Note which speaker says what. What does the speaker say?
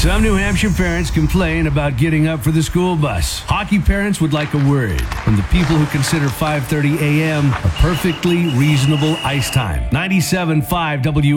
Speaker 1: Some New Hampshire parents complain about getting up for the school bus. Hockey parents would like a word from the people who consider 5:30 a.m. a perfectly reasonable ice time. 97.5 W.